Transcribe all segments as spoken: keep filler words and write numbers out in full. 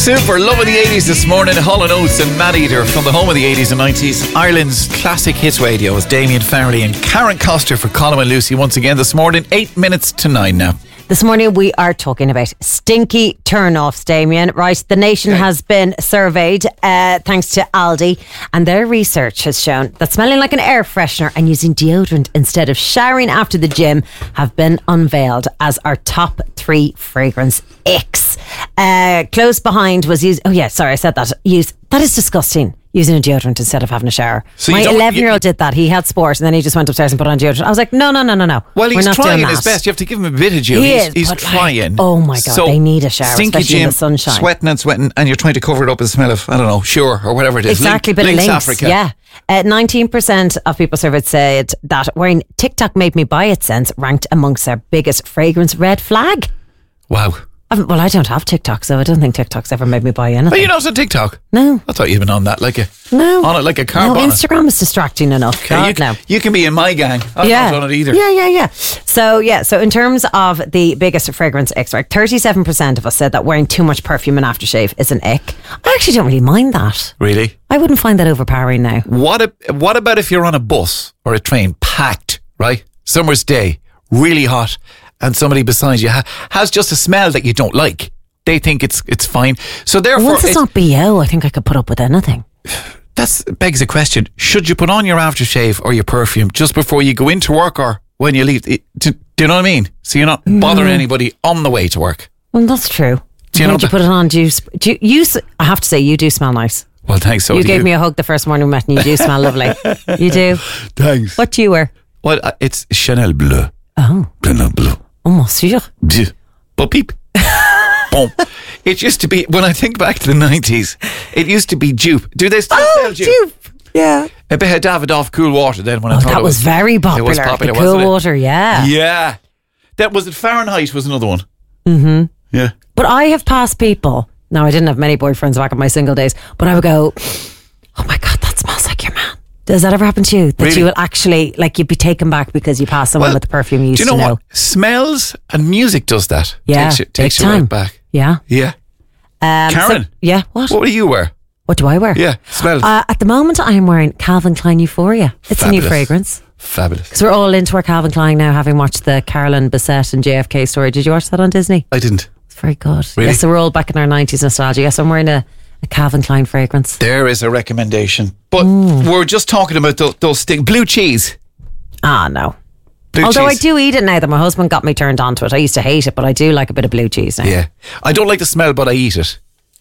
Super, loving the eighties this morning. Hall and Oates and Mad Eater from the home of the eighties and nineties. Ireland's classic hits radio with Damien Farrelly and Karen Coster for Colin and Lucy once again this morning. Eight minutes to nine now. This morning we are talking about stinky turn-offs, Damien. Right, the nation Okay. has been surveyed uh, thanks to Aldi, and their research has shown that smelling like an air freshener and using deodorant instead of showering after the gym have been unveiled as our top three fragrance icks. Uh, close behind was use. Oh yeah, sorry, I said that. Use that is disgusting. Using a deodorant instead of having a shower. So my eleven-year-old did that. He had sport and then he just went upstairs and put on deodorant. I was like, no, no, no, no, no. Well, We're he's not trying doing his that. best. You have to give him a bit of due. He he's is, he's but trying. Like, oh my God, so they need a shower, stinky especially gym, in the sunshine. Sweating and sweating, and you're trying to cover it up with the smell of, I don't know, Sure or whatever it is. Exactly, Link, but Lynx links, Africa. yeah. Uh, nineteen percent of people surveyed said that wearing TikTok made me buy it scents ranked amongst their biggest fragrance red flag. Wow. I've, well, I don't have TikTok, so I don't think TikTok's ever made me buy anything. Are you not on TikTok? No. I thought you'd been on that like a No. on it like a car No, bonnet. Instagram is distracting enough. Okay, God, you, no. you can be in my gang. I've yeah. not done it either. Yeah, yeah, yeah. So, yeah, so in terms of the biggest fragrance icks, right, thirty-seven percent of us said that wearing too much perfume and aftershave is an ick. I actually don't really mind that. Really? I wouldn't find that overpowering now. What a, what about if you're on a bus or a train packed, right? Summer's day, really hot, and somebody beside you ha- has just a smell that you don't like. They think it's it's fine. So therefore, Once it's, it's, not B O, I think I could put up with anything. that begs a question. Should you put on your aftershave or your perfume just before you go into work or when you leave? It, do, do you know what I mean? So you're not bothering No. anybody on the way to work. Well, that's true. Do you know When you that- put it on, do you, sp- do you, you s- I have to say, you do smell nice. Well, thanks. So you do gave you. me a hug the first morning we met and you do smell lovely. You do. Thanks. What do you wear? Well, uh, it's Chanel Bleu. Oh. Chanel Bleu. Oh, monsieur. Bleu. But peep. Boom. It used to be, when I think back to the nineties, it used to be Jupe. Do they still Oh, sell Jupe? Jupe. Yeah. A bit of Davidoff Cool Water then when I Oh, thought that it was, very popular. It was popular, the cool wasn't it? water, yeah. Yeah. That was it. Fahrenheit was another one. Mm-hmm. Yeah. But I have passed people. Now, I didn't have many boyfriends back in my single days, but I would go, oh my God, that smells like your man. Does that ever happen to you? That Really? you will actually, like, you'd be taken back because you passed someone Well, with the perfume you used do you know to know. what? Smells and music does that. Yeah. Takes you, takes big you time. right back. Yeah. Yeah. Um, Karen? So, yeah, what? What do you wear? What do I wear? Yeah. Smells. Uh, at the moment, I am wearing Calvin Klein Euphoria. It's a new Fabulous. fragrance. Fabulous. Because we're all into our Calvin Klein now, having watched the Carolyn Bessette and J F K story. Did you watch that on Disney? I didn't. It's very good. Really? Yes, so we're all back in our nineties nostalgia. Yes, I'm wearing a, a Calvin Klein fragrance. There is a recommendation. But Mm. we're just talking about those, those things. Blue cheese. Ah, no. Blue Although cheese. I do eat it now that my husband got me turned on to it. I used to hate it, but I do like a bit of blue cheese now. Yeah. I don't like the smell, but I eat it.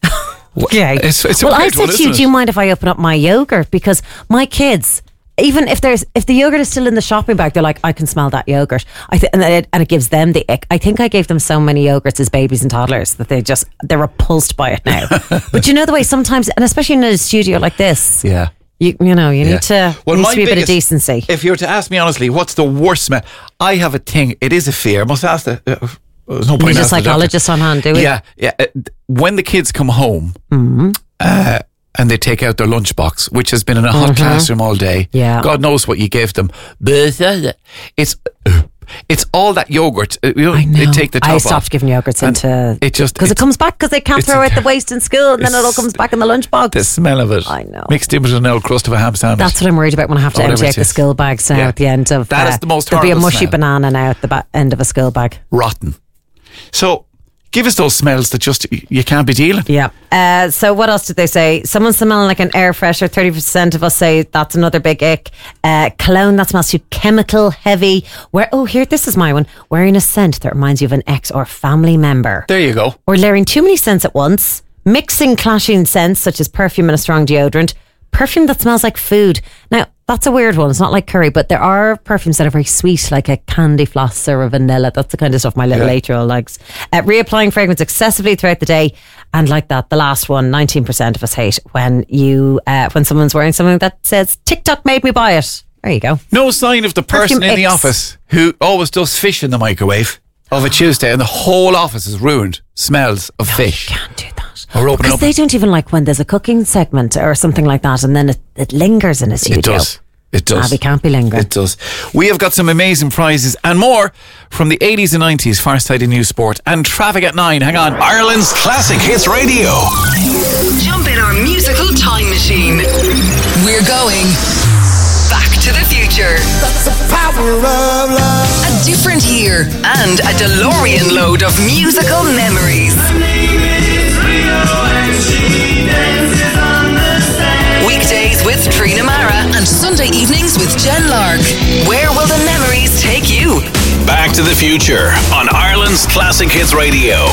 Okay. It's, it's a well, I weird said one, to isn't you, it? do you mind if I open up my yogurt? Because my kids, even if there's if the yogurt is still in the shopping bag, they're like, I can smell that yogurt. I th- and, it, and it gives them the ick. I think I gave them so many yogurts as babies and toddlers that they just they're repulsed by it now. But you know the way sometimes, and especially in a studio like this, Yeah. you you know you Yeah. need to Well, needs my to be a bit of biggest- decency. If you were to ask me honestly, what's the worst smell? I have a thing. It is a fear. I must ask the. Uh, there's no point Need a asking the doctor. psychologist on hand, do we? Yeah, yeah. Uh, when the kids come home, Mm-hmm. uh, and they take out their lunchbox, which has been in a hot classroom all day. Yeah. God knows what you gave them. It's it's all that yogurt. Uh, You know, I know. They take the top I off. stopped giving yogurts And into it just because it it's- comes back because they can't it's throw a- out the waste in school and then it all it's- comes back in the lunchbox. The smell of it. I know. Mixed in with an old crust of a ham sandwich. That's what I'm worried about when I have to Or empty whatever out it the is. school bags now Yeah. at the end of. That is uh, the most There'll be a horrible mushy smell. banana now at the ba- end of a school bag. rotten. So give us those smells that just you can't be dealing. Yeah. Uh, so what else did they say? Someone smelling like an air freshener. thirty percent of us say that's another big ick. Uh, cologne that smells too chemical heavy. Where oh here this is my one. Wearing a scent that reminds you of an ex or family member. There you go. Or layering too many scents at once. Mixing clashing scents such as perfume and a strong deodorant. Perfume that smells like food. Now, that's a weird one. It's not like curry, but there are perfumes that are very sweet, like a candy floss or a vanilla. That's the kind of stuff my little Yeah. eight-year-old likes. Uh, reapplying fragrance excessively throughout the day. And like that, the last one, nineteen percent of us hate when you uh, when someone's wearing something that says, TikTok made me buy it. There you go. No sign of the person Perfume in the X. office who always does fish in the microwave of a Tuesday and the whole office is ruined. Smells of fish. You can't do that. Or open Because up. they don't even like when there's a cooking segment or something like that and then it, it lingers in a studio. It does. It does. Ah, we can't be lingering. It does. We have got some amazing prizes and more from the eighties and nineties, Far Side of News Sport, and traffic at nine. Hang on. Ireland's Classic Hits Radio. Jump in our musical time machine. We're going back to the future. That's the power of love. A different year and a DeLorean load of musical memories. Weekdays with Trina Mara and Sunday evenings with Jen Lark. Where will the memories take you? Back to the Future on Ireland's Classic Hits Radio.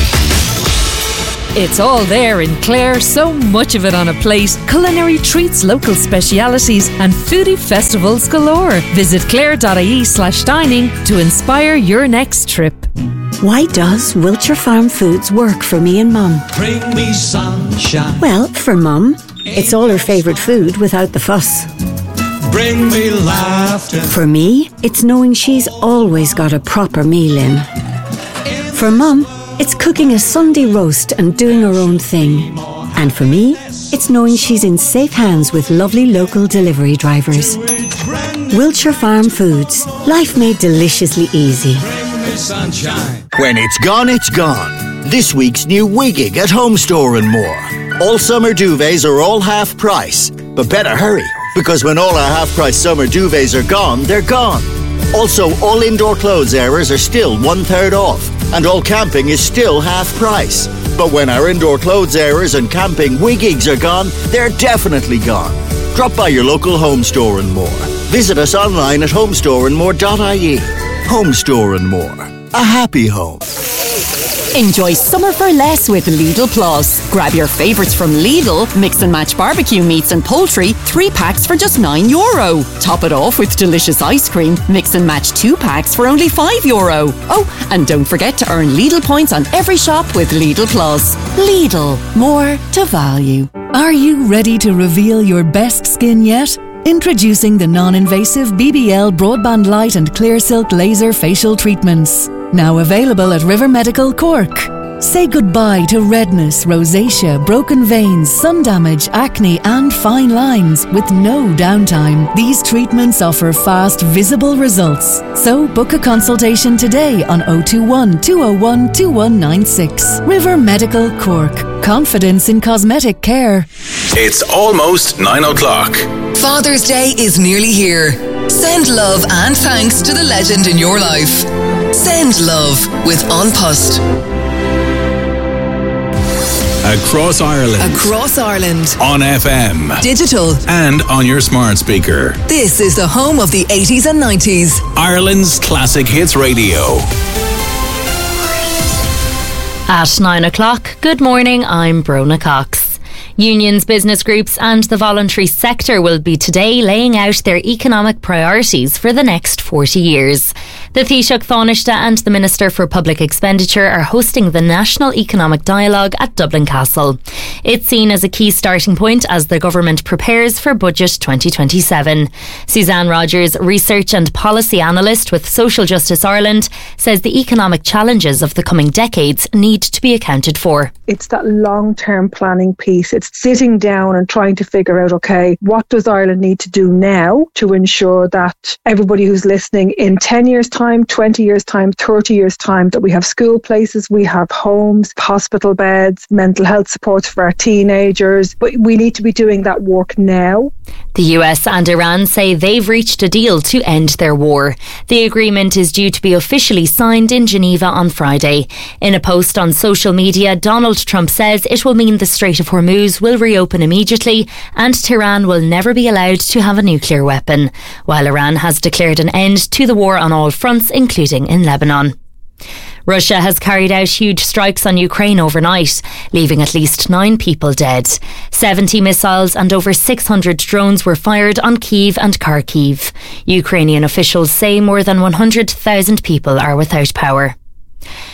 It's all there in Clare, so much of it on a plate. Culinary treats, local specialities and foodie festivals galore. Visit clare.ie slash dining to inspire your next trip. Why does Wiltshire Farm Foods work for me and Mum? Bring me sunshine. Well, for Mum, it's all her favourite food without the fuss. Bring me laughter. For me, it's knowing she's always got a proper meal in. For Mum, it's cooking a Sunday roast and doing her own thing. And for me, it's knowing she's in safe hands with lovely local delivery drivers. Wiltshire Farm Foods. Life made deliciously easy. Sunshine. When it's gone, it's gone. This week's new Wigging at Home Store and more. All summer duvets are all half price. But better hurry, because when all our half price summer duvets are gone, they're gone. Also, all indoor clothes areas are still one third off. And all camping is still half price. But when our indoor clothes areas and camping Wiggings are gone, they're definitely gone. Drop by your local Home Store and more. Visit us online at homestore and more dot I E. Home Store and More. A happy home. Enjoy summer for less with Lidl Plus. Grab your favourites from Lidl, mix and match barbecue meats and poultry, three packs for just nine euro. Top it off with delicious ice cream, mix and match two packs for only five euro. Oh, and don't forget to earn Lidl points on every shop with Lidl Plus. Lidl, more to value. Are you ready to reveal your best skin yet? Introducing the non-invasive B B L Broadband Light and Clear Silk Laser Facial Treatments. Now available at River Medical Cork. Say goodbye to redness, rosacea, broken veins, sun damage, acne and fine lines with no downtime. These treatments offer fast, visible results. So book a consultation today on oh two one, two oh one, two one nine six. River Medical Cork. Confidence in cosmetic care. It's almost nine o'clock. Father's Day is nearly here. Send love and thanks to the legend in your life. Send love with An Post. Across Ireland. Across Ireland. On F M. Digital. And on your smart speaker. This is the home of the eighties and nineties. Ireland's Classic Hits Radio. At nine o'clock, good morning, I'm Brona Cox. Unions, business groups and the voluntary sector will be today laying out their economic priorities for the next forty years. The Taoiseach Taoiseach and the Minister for Public Expenditure are hosting the National Economic Dialogue at Dublin Castle. It's seen as a key starting point as the government prepares for Budget twenty twenty-seven. Suzanne Rogers, Research and Policy Analyst with Social Justice Ireland, says the economic challenges of the coming decades need to be accounted for. It's that long-term planning piece. It's sitting down and trying to figure out, okay, what does Ireland need to do now to ensure that everybody who's listening in ten years' time, twenty years' time, thirty years' time, that we have school places, we have homes, hospital beds, mental health supports for our teenagers. But we need to be doing that work now. The U S and Iran say they've reached a deal to end their war. The agreement is due to be officially signed in Geneva on Friday. In a post on social media, Donald Trump says it will mean the Strait of Hormuz will reopen immediately and Tehran will never be allowed to have a nuclear weapon, while Iran has declared an end to the war on all fronts, including in Lebanon. Russia has carried out huge strikes on Ukraine overnight, leaving at least nine people dead. seventy missiles and over six hundred drones were fired on Kyiv and Kharkiv. Ukrainian officials say more than one hundred thousand people are without power.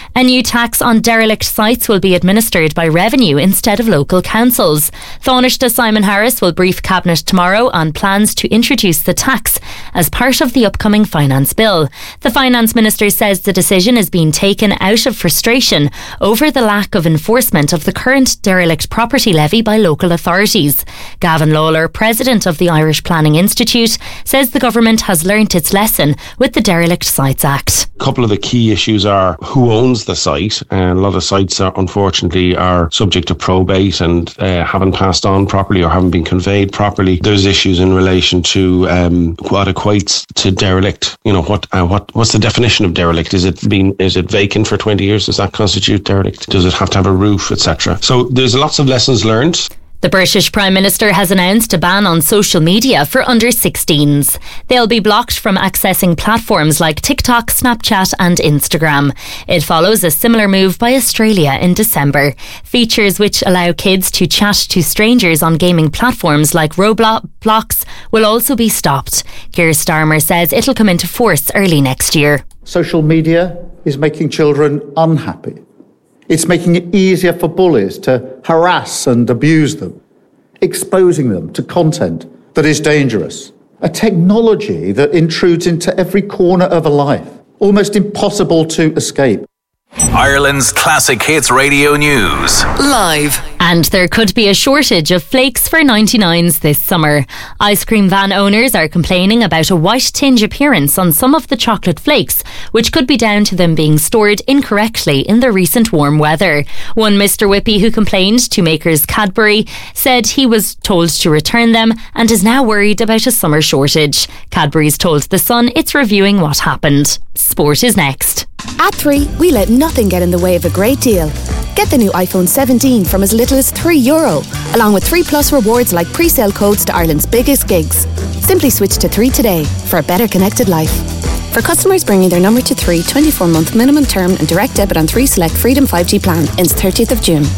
A new tax on derelict sites will be administered by Revenue instead of local councils. Taoiseach Simon Harris will brief Cabinet tomorrow on plans to introduce the tax as part of the upcoming Finance Bill. The Finance Minister says the decision is being taken out of frustration over the lack of enforcement of the current derelict property levy by local authorities. Gavin Lawler, President of the Irish Planning Institute, says the government has learnt its lesson with the Derelict Sites Act. A couple of the key issues are who owns the site, and a lot of sites are unfortunately are subject to probate and uh, haven't passed on properly or haven't been conveyed properly. There's issues in relation to um, what equates to derelict. You know, what uh, what what's the definition of derelict? Is it been is it vacant for twenty years? Does that constitute derelict? Does it have to have a roof, et cetera? So there's lots of lessons learned. The British Prime Minister has announced a ban on social media for under sixteens. They'll be blocked from accessing platforms like TikTok, Snapchat and Instagram. It follows a similar move by Australia in December. Features which allow kids to chat to strangers on gaming platforms like Roblox will also be stopped. Keir Starmer says it'll come into force early next year. Social media is making children unhappy. It's making it easier for bullies to harass and abuse them, exposing them to content that is dangerous. A technology that intrudes into every corner of a life, almost impossible to escape. Ireland's Classic Hits Radio News. Live. And there could be a shortage of flakes for ninety-nines this summer. Ice cream van owners are complaining about a white tinge appearance on some of the chocolate flakes, which could be down to them being stored incorrectly in the recent warm weather. One Mister Whippy who complained to makers Cadbury said he was told to return them and is now worried about a summer shortage. Cadbury's told The Sun it's reviewing what happened. Sport is next. At three, we let nothing get in the way of a great deal. Get the new iPhone seventeen from as little as three euro, along with three plus rewards like pre-sale codes to Ireland's biggest gigs. Simply switch to three today for a better connected life. For customers bringing their number to three, twenty-four month minimum term and direct debit on three select Freedom five G plan ends thirtieth of June.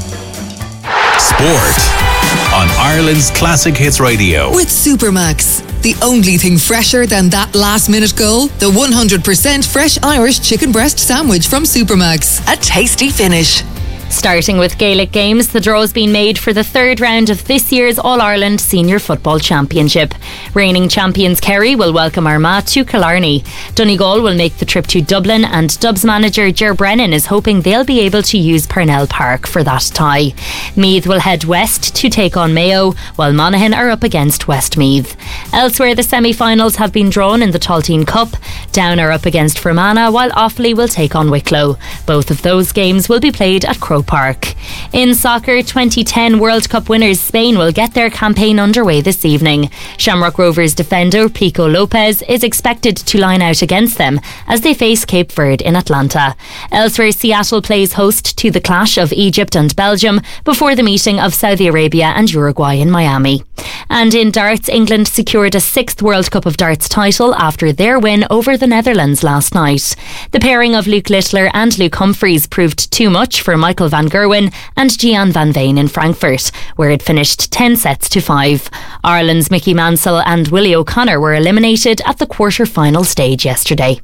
Sport on Ireland's Classic Hits Radio. With Supermax. The only thing fresher than that last minute goal, the one hundred percent fresh Irish chicken breast sandwich from Supermax. A tasty finish. Starting with Gaelic games, the draw's been made for the third round of this year's All-Ireland Senior Football Championship. Reigning champions Kerry will welcome Armagh to Killarney. Donegal will make the trip to Dublin, and Dubs manager Ger Brennan is hoping they'll be able to use Parnell Park for that tie. Meath will head west to take on Mayo, while Monaghan are up against Westmeath. Elsewhere, the semi-finals have been drawn in the Talteen Cup. Down are up against Fermanagh, while Offaly will take on Wicklow. Both of those games will be played at Croke Park. In soccer, twenty ten World Cup winners Spain will get their campaign underway this evening. Shamrock Rovers defender Pico Lopez is expected to line out against them as they face Cape Verde in Atlanta. Elsewhere, Seattle plays host to the clash of Egypt and Belgium before the meeting of Saudi Arabia and Uruguay in Miami. And in darts, England secured a sixth World Cup of Darts title after their win over the Netherlands last night. The pairing of Luke Littler and Luke Humphreys proved too much for Michael van Gerwen and Gian van Veen in Frankfurt, where it finished ten sets to five. Ireland's Mickey Mansell and Willie O'Connor were eliminated at the quarter-final stage yesterday.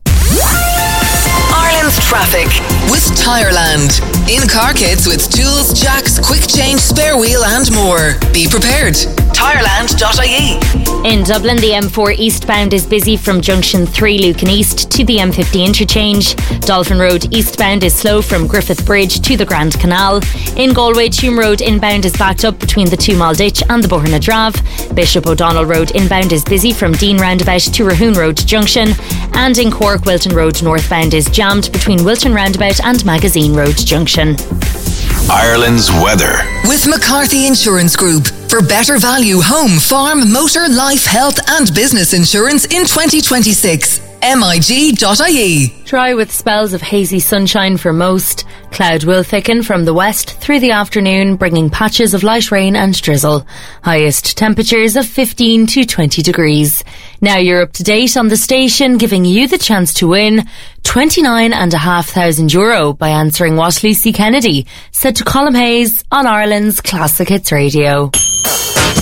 Ireland's traffic with Tireland. In-car kits with tools, jacks, quick change, spare wheel and more. Be prepared. Tireland dot I E. In Dublin, the M four eastbound is busy from Junction three Lucan East to the M fifty interchange. Dolphin Road eastbound is slow from Griffith Bridge to the Grand Canal. In Galway, Tuam Road inbound is backed up between the Two Mall Ditch and the Boherna Drave. Bishop O'Donnell Road inbound is busy from Dean Roundabout to Rahoon Road Junction. And in Cork, Wilton Road northbound is jammed between Wilton Roundabout and Magazine Road Junction. Ireland's weather. With McCarthy Insurance Group. For better value home, farm, motor, life, health and business insurance in twenty twenty-six. M I G dot I E. Dry with spells of hazy sunshine for most. Cloud will thicken from the west through the afternoon, bringing patches of light rain and drizzle. Highest temperatures of fifteen to twenty degrees. Now you're up to date on the station, giving you the chance to win twenty-nine and a half thousand euro by answering what Lucy Kennedy said to Colm Hayes on Ireland's Classic Hits Radio.